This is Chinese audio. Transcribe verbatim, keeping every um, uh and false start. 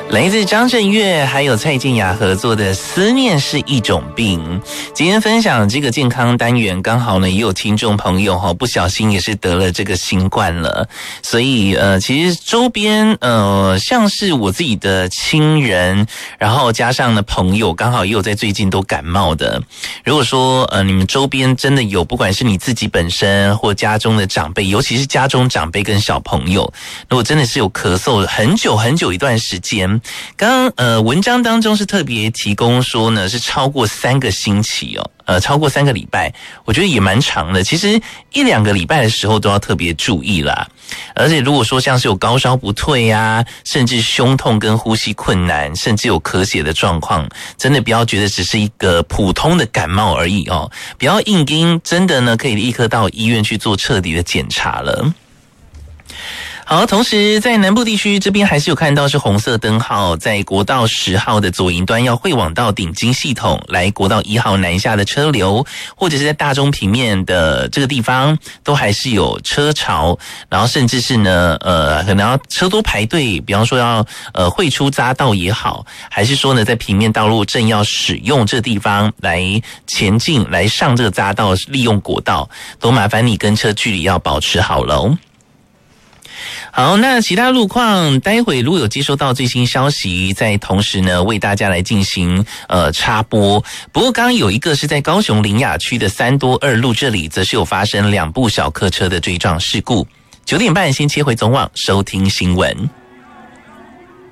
来自张震岳还有蔡健雅合作的《思念是一种病》。今天分享这个健康单元，刚好呢也有听众朋友哈不小心也是得了这个新冠了，所以呃其实周边呃像是我自己的亲人，然后加上呢朋友，刚好也有在最近都感冒的。如果说呃你们周边真的有，不管是你自己本身或家中的长辈，尤其是家中长辈跟小朋友，如果真的是有咳嗽很久很久一段时间。刚刚呃文章当中是特别提供说呢是超过三个星期哦，呃超过三个礼拜，我觉得也蛮长的。其实一两个礼拜的时候都要特别注意啦。而且如果说像是有高烧不退啊，甚至胸痛跟呼吸困难，甚至有咳血的状况，真的不要觉得只是一个普通的感冒而已哦，不要硬盯，真的呢可以立刻到医院去做彻底的检查了。好，同时在南部地区这边还是有看到是红色灯号，在国道十号的左营端要汇往到顶金系统来国道一号南下的车流，或者是在大中平面的这个地方都还是有车潮，然后甚至是呢呃可能要车多排队，比方说要呃汇出匝道也好，还是说呢在平面道路正要使用这个地方来前进来上这个匝道利用国道，都麻烦你跟车距离要保持好了。好，那其他路况待会如果有接收到最新消息，在同时呢为大家来进行呃插播。不过刚刚有一个是在高雄苓雅区的三多二路，这里则是有发生两部小客车的追撞事故。九点半先切回总网收听新闻。